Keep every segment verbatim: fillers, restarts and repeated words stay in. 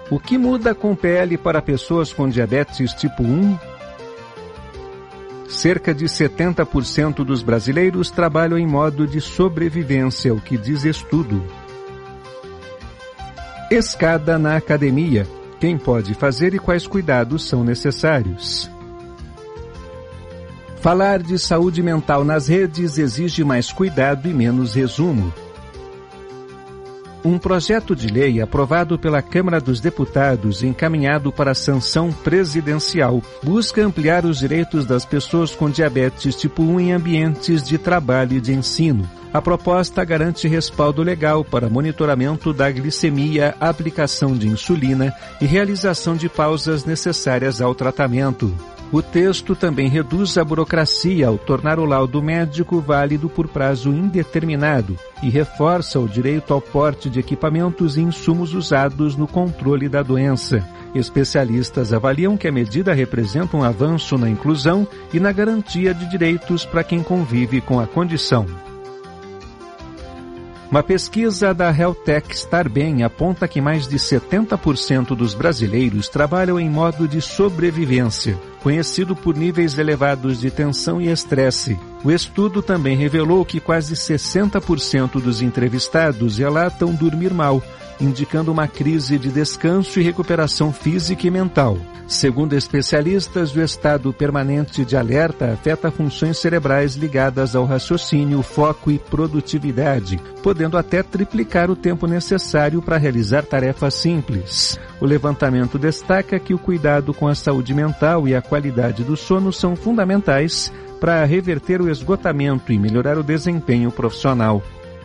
O que muda com P L para pessoas com diabetes tipo um? Cerca de setenta por cento dos brasileiros trabalham em modo de sobrevivência, o que diz estudo. Escada na academia. Quem pode fazer e quais cuidados são necessários? Falar de saúde mental nas redes exige mais cuidado e menos resumo. Um projeto de lei aprovado pela Câmara dos Deputados, encaminhado para a sanção presidencial, busca ampliar os direitos das pessoas com diabetes tipo um em ambientes de trabalho e de ensino. A proposta garante respaldo legal para monitoramento da glicemia, aplicação de insulina e realização de pausas necessárias ao tratamento. O texto também reduz a burocracia ao tornar o laudo médico válido por prazo indeterminado e reforça o direito ao porte de equipamentos e insumos usados no controle da doença. Especialistas avaliam que a medida representa um avanço na inclusão e na garantia de direitos para quem convive com a condição. Uma pesquisa da Healthtech Starbem aponta que mais de setenta por cento dos brasileiros trabalham em modo de sobrevivência, conhecido por níveis elevados de tensão e estresse. O estudo também revelou que quase sessenta por cento dos entrevistados relatam dormir mal, indicando uma crise de descanso e recuperação física e mental. Segundo especialistas, o estado permanente de alerta afeta funções cerebrais ligadas ao raciocínio, foco e produtividade, podendo até triplicar o tempo necessário para realizar tarefas simples. O levantamento destaca que o cuidado com a saúde mental e a qualidade do sono são fundamentais para reverter o esgotamento e melhorar o desempenho profissional.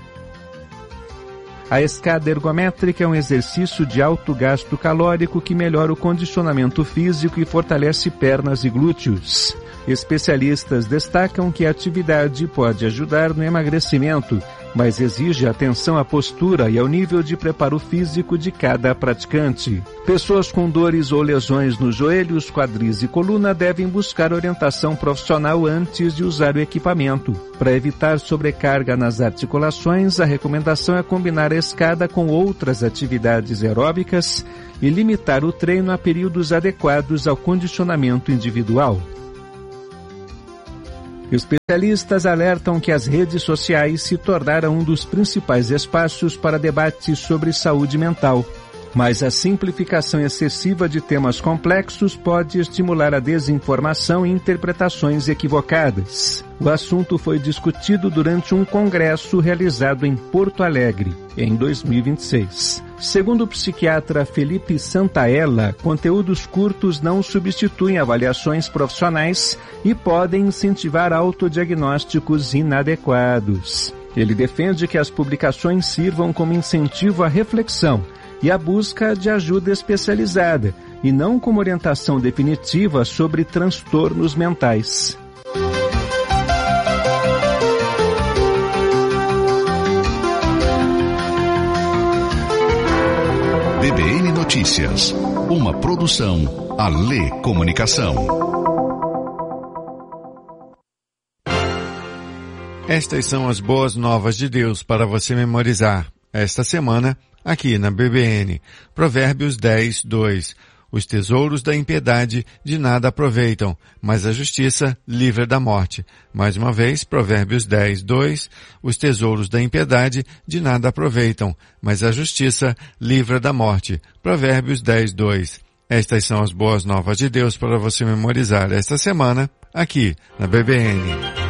A escada ergométrica é um exercício de alto gasto calórico que melhora o condicionamento físico e fortalece pernas e glúteos. Especialistas destacam que a atividade pode ajudar no emagrecimento, mas exige atenção à postura e ao nível de preparo físico de cada praticante. Pessoas com dores ou lesões nos joelhos, quadris e coluna devem buscar orientação profissional antes de usar o equipamento. Para evitar sobrecarga nas articulações, a recomendação é combinar a escada com outras atividades aeróbicas e limitar o treino a períodos adequados ao condicionamento individual. Especialistas alertam que as redes sociais se tornaram um dos principais espaços para debates sobre saúde mental, mas a simplificação excessiva de temas complexos pode estimular a desinformação e interpretações equivocadas. O assunto foi discutido durante um congresso realizado em Porto Alegre, em dois mil e vinte e seis. Segundo o psiquiatra Felipe Santaella, conteúdos curtos não substituem avaliações profissionais e podem incentivar autodiagnósticos inadequados. Ele defende que as publicações sirvam como incentivo à reflexão e à busca de ajuda especializada, e não como orientação definitiva sobre transtornos mentais. B B N Notícias, uma produção Alê Comunicação. Estas são as boas novas de Deus para você memorizar esta semana aqui na B B N. Provérbios dez, dois. Os tesouros da impiedade de nada aproveitam, mas a justiça livra da morte. Mais uma vez, Provérbios dez, dois. Os tesouros da impiedade de nada aproveitam, mas a justiça livra da morte. Provérbios dez, dois. Estas são as boas novas de Deus para você memorizar esta semana aqui na B B N.